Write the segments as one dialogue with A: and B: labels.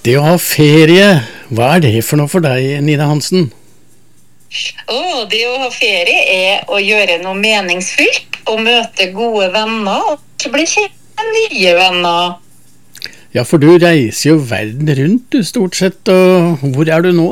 A: Det å ha ferie, hva er det for noe for deg, Nina Hansen?
B: Det å ha ferie er å gjøre noe meningsfylt, og møte gode venner, og så bli kjent med nye venner.
A: Ja, for du reiser jo verden rundt, du, stort sett, og hvor er du nå?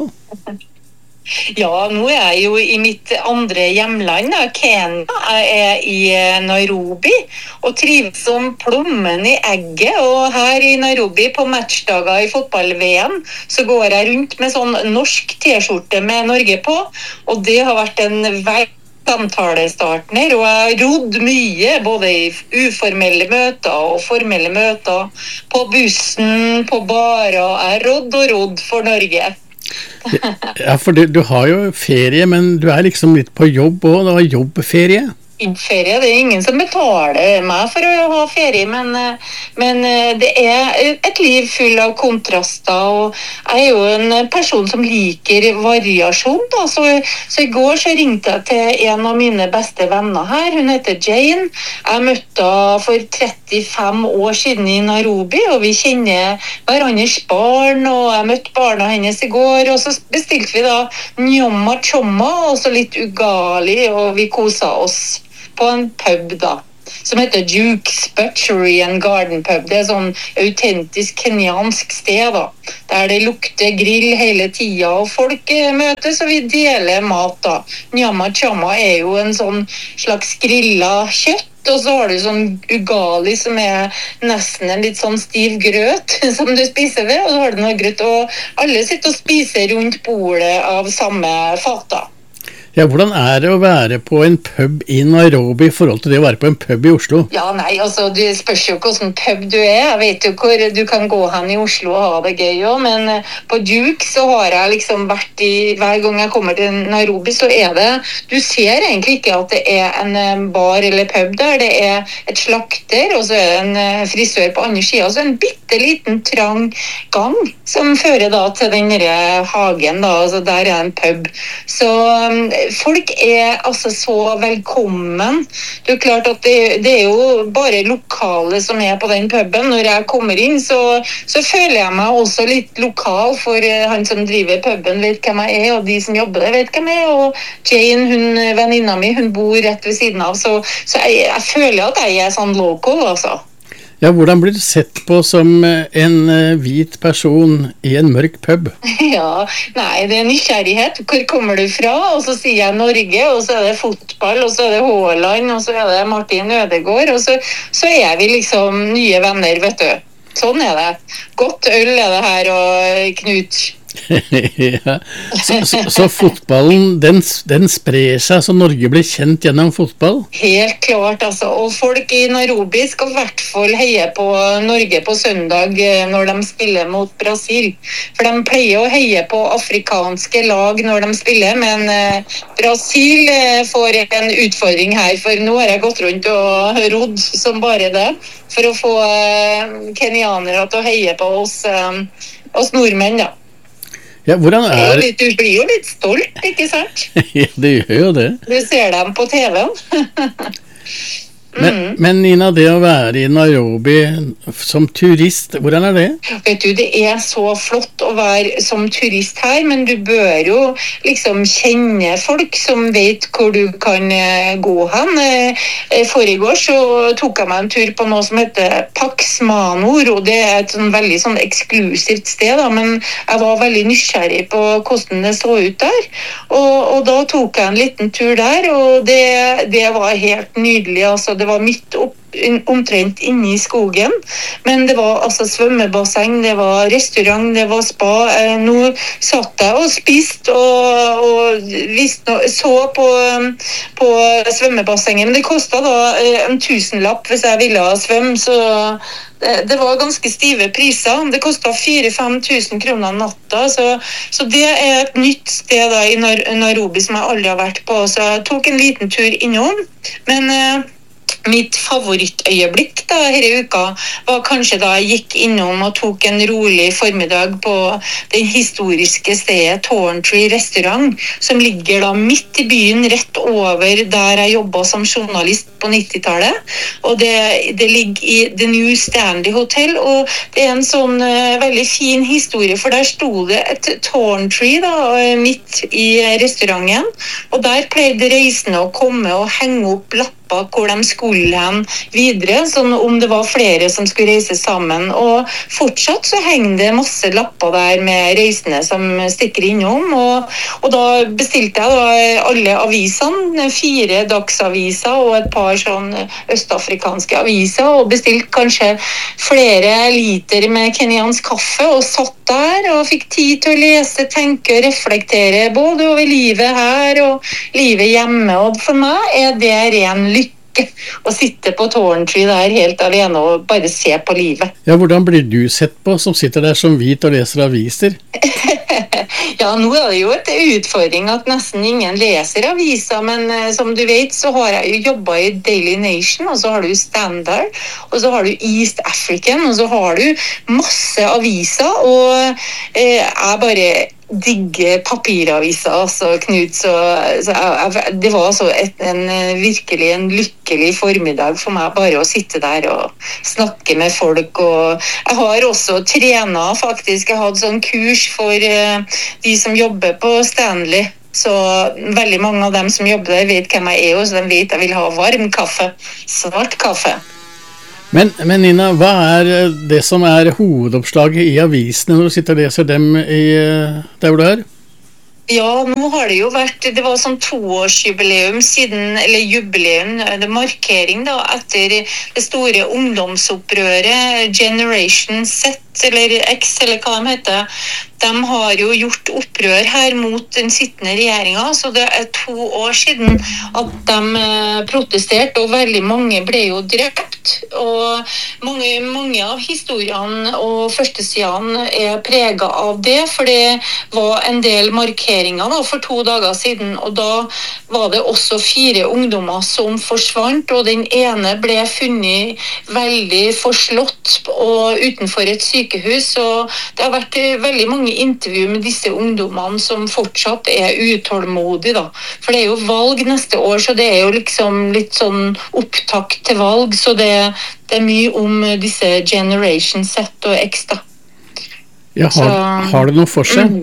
B: Ja, nå er jeg jo i mitt andre hjemland, Kenya. Jeg er i Nairobi, og trives som plommen i egget. Og her i Nairobi på matchdager i fotball-VM, så går jeg rundt med sånn norsk t-skjorte med Norge på. Og det har vært en samtalestartner, og jeg har rodd mye, både i uformelle møter og formelle møter. På bussen, på barer. Jeg har rodd for Norge.
A: Ja, for du har jo ferie, men du er liksom litt på jobb også, du har jobbferie.
B: Ferie, det er ingen som betaler meg for å ha ferie, men det er et liv full av kontraster, og jeg er jo en person som liker variasjon, da. Så i går så ringte jeg til en av mine beste venner her, hun heter Jane. Jeg møtte henne for 35 år siden i Nairobi, og vi kjenner hverandres barn, og jeg møtte barna hennes i går, og så bestilte vi da nyomma chomma, og så litt ugali, og vi koset oss på en pub da, som heter Duke's Butchery and Garden Pub. Det er sånn autentisk kenyansk sted da, der det lukter grill hele tiden, og folk møtes, og vi deler mat da. Nyama chama er jo en sånn slags grillet kjøtt, og så har du sånn ugali som er nesten en litt sånn stiv grøt som du spiser ved, og så har du noe grøt, og alle sitter og spiser rundt bordet av samme fat da.
A: Ja, hvordan er det å være på en pub i Nairobi i forhold til det å være på en pub i Oslo?
B: Ja, nei, altså, du spørs jo hvordan pub du er. Jeg vet jo hvor du kan gå hen i Oslo og ha det gøy også, men på Duke så har jeg liksom vært hver gang jeg kommer til Nairobi, så er det, du ser egentlig ikke at det er en bar eller pub der, det er et slakter, og så er det en frisør på andre siden, og så en bitteliten trang gang som fører da til den der hagen da, altså der er en pub. Så folk er altså så velkommen. Det er klart at det er jo bare lokale som er på den puben. Når jeg kommer inn, så føler jeg meg også litt lokal, for han som driver puben vet hvem jeg er, og de som jobber der vet hvem jeg er, og Jane, venninna mi, hun bor rett ved siden av, så jeg føler at jeg er sånn local, altså.
A: Ja, hvordan blir du sett på som en hvit person i en mørk pub?
B: Ja, nei, det er nysgjerrighet. Hvor kommer du fra? Og så sier jeg Norge, og så er det fotball, og så er det Haaland, og så er det Martin Ødegaard, og så er vi liksom nye venner, vet du. Sånn er det. Godt øl er det her, og Knut.
A: Ja. Så fotballen, den sprer seg, så Norge blir kjent gjennom fotball?
B: Helt klart, altså. Og folk i Nairobi skal i hvert fall heie på Norge på søndag når de spiller mot Brasil. For de pleier å heie på afrikanske lag når de spiller, men Brasil får en utfordring her, for nå har jeg gått rundt og rodd som bare det, for å få kenyanere til å heie på oss nordmenn, da.
A: Ja, hvordan er det?
B: Du blir jo litt stolt, ikke sant?
A: Ja, det gjør jo det.
B: Du ser dem på TV-en.
A: Men Nina, det å være i Nairobi som turist, hvordan er det?
B: Vet du, det er så flott å være som turist her, men du bør jo liksom kjenne folk som vet hvor du kan gå hen. Forrige år så tok jeg meg en tur på noe som heter Pax Manor, og det er et sånn veldig sånn eksklusivt sted, da, men jeg var veldig nysgjerrig på hvordan det så ut der, og da tok jeg en liten tur der, og det var helt nydelig, altså. Det var midt omtrent inne i skogen, men det var altså svømmebasseng, det var restaurant, det var spa. Nå satt jeg og spiste og så på svømmebassenget, men det kostet da en 1000-lapp hvis jeg ville svømme, så det var ganske stive priser. Det kostet 4-5 tusen kroner natta, så det er et nytt sted da, i Nairobi som jeg aldri har vært på, så jeg tok en liten tur innom, men Mitt favorittøyeblikk da, her I uka var kanskje da jeg gikk innom og tok en rolig formiddag på den historiske stedet Torntree restaurant, som ligger da midt I byen, rett over der jeg jobbet som journalist på 90-tallet. Og det ligger I The New Stanley Hotel, og det en sånn veldig fin historie, for der sto det et Torntree da, midt I restauranten, og der pleide reisende å komme og henge opp lapper hvor de skulle hen videre, sånn om det var flere som skulle reise sammen. Og fortsatt så henger det masse lapper der med reisende som stikker innom, og da bestilte jeg da alle avisene, 4 dagsaviser og et par sånn østafrikanske aviser, og bestilte kanskje flere liter med kenyansk kaffe, og satt der og fikk tid til å lese, tenke og reflektere både over livet her og livet hjemme, og for meg det ren lykke å sitte på Torntree der helt alene og bare se på livet.
A: Ja, hvordan blir du sett på som sitter der som hvit og leser aviser?
B: Ja, nå det jo et utfordring at nesten ingen leser aviser, men som du vet så har jeg jo jobbet I Daily Nation, og så har du Standard, og så har du East African, og så har du masse aviser, og jeg bare digge papiraviser, altså Knut, det var altså virkelig en lykkelig formiddag for meg bare å sitte der og snakke med folk, og jeg har også trenet faktisk, jeg hadde sånn kurs for de som jobber på Stanley, så veldig mange av dem som jobber der vet hvem jeg så de vet jeg vil ha varm kaffe, svart kaffe.
A: Men Nina, hva det som hovedoppslaget I avisene når du sitter og leser dem der hvor du
B: Ja, nå har det jo vært, det var sånn 2-årsjubileum siden, eller jubileum, det markering da, etter det store ungdomsopprøret Generation Z, eller X, eller hva de heter. De har jo gjort opprør her mot den sittende regjeringen, så det 2 år siden at de protesterte, og veldig mange ble jo drept, og mange av historiene og førstesidene preget av det, for det var en del markeringer da, for 2 dager siden, og da var det også 4 ungdommer som forsvant, og den ene ble funnet veldig forslått og utenfor et sykehus, og det har vært veldig mange intervju med disse ungdommene som fortsatt utålmodige da. For det jo valg neste år, så det jo liksom litt sånn opptakt til valg, så det mye om disse Generation Z og X da.
A: Ja, har det noe for seg?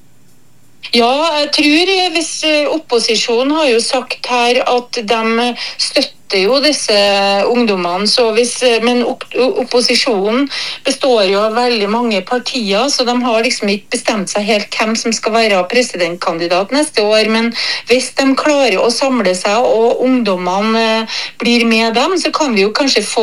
B: Ja, jeg tror hvis opposisjonen har jo sagt her at de støtter jo disse ungdommene, men opposisjonen består jo av veldig mange partier, så de har liksom ikke bestemt seg helt hvem som skal være presidentkandidat neste år, men hvis de klarer å samle seg og ungdommene blir med dem, så kan vi jo kanskje få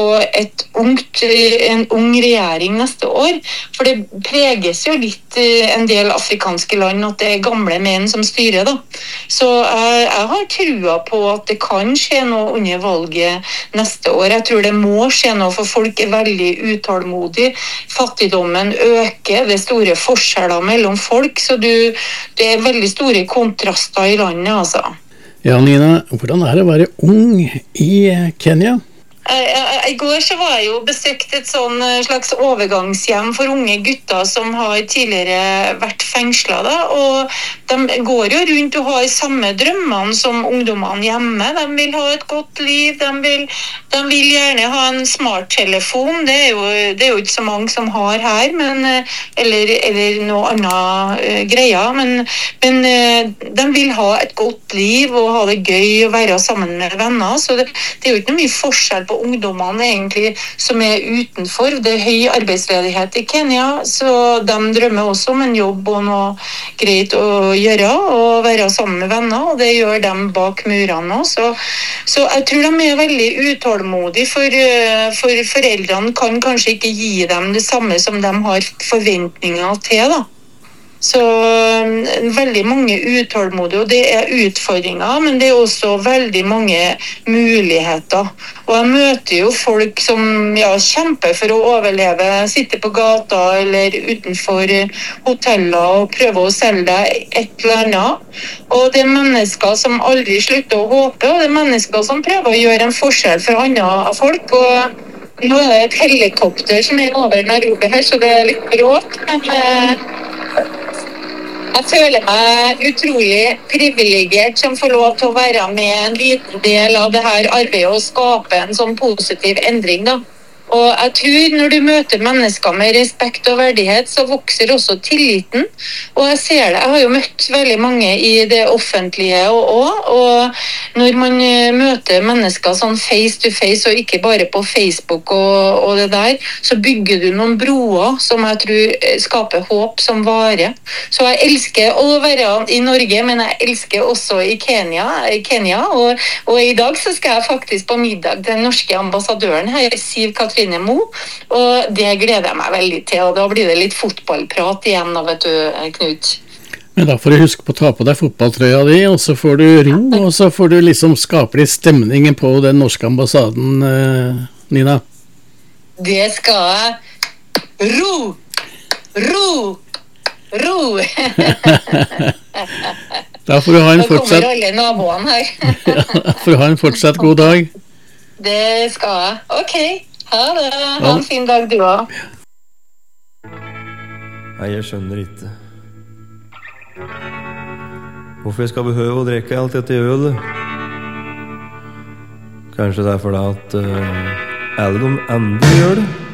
B: en ung regjering neste år, for det preges jo litt en del afrikanske land at det gamle menn som styrer da. Så jeg har trua på at det kan skje noe under valget neste år. Jeg tror det må skje noe, for folk veldig utålmodige. Fattigdommen øker, det store forskjeller mellom folk, så det veldig store kontraster I landet, altså.
A: Ja, Nina, hvordan det å være ung I Kenya?
B: I går så var jeg jo besøkt et sånn slags overgangshjem for unge gutter som har tidligere vært fengslet da, og de går jo rundt og har samme drømmene som ungdommene hjemme. De vil ha et godt liv, de vil gjerne ha en smarttelefon, det jo ikke så mange som har her, men, eller noe annet greier, men de vil ha et godt liv og ha det gøy og være sammen med venner, så det jo ikke noe mye forskjell på ungdommene egentlig som utenfor. Det høy arbeidsledighet I Kenya, så de drømmer også om en jobb og noe greit å gjøre, og være sammen med venner, og det gjør dem bak murene også. Så jeg tror de veldig utålmodige, for foreldrene kan kanskje ikke gi dem det samme som de har forventninger til da. Så veldig mange utålmodige, og det utfordringer, men det også veldig mange muligheter. Og jeg møter jo folk som kjemper for å overleve, sitter på gata eller utenfor hoteller og prøver å selge deg et eller annet. Og det mennesker som aldri slutter å håpe, og det mennesker som prøver å gjøre en forskjell for andre folk. Og nå det et helikopter som over Nairobi her, så det litt brått, men jeg føler meg utrolig privilegert som får lov til å være med en liten del av det her arbeidet og skape en sånn positiv endring da. Og jeg tror når du møter mennesker med respekt og verdighet, så vokser også tilliten. Og jeg ser det, jeg har jo møtt veldig mange i det offentlige og når man møter mennesker sånn face to face og ikke bare på Facebook og det der, så bygger du noen broer som jeg tror skaper håp som varer. Så jeg elsker å være i Norge, men jeg elsker også i Kenya og i dag så skal jeg faktisk på middag til den norske ambassadøren her, Siv Katrine Mo, og det gleder jeg meg veldig til, og da blir det litt fotballprat igjen, vet du, Knut.
A: Men da får du huske på å ta på deg fotballtrøya di, og så får du ro, og så får du liksom skape litt stemningen på den norske ambassaden, Nina.
B: Det skal jeg. Ro!
A: Da får du ha en fortsatt...
B: Da kommer alle naboene her.
A: Da får du ha en fortsatt god dag.
B: Det skal jeg. Ok. Ha det. Ha en fin dag du også.
C: Nei, jeg skjønner ikke. Hvorfor jeg skal behøve å drikke alt dette ølet? Kanskje det er fordi at alle de andre gjør det?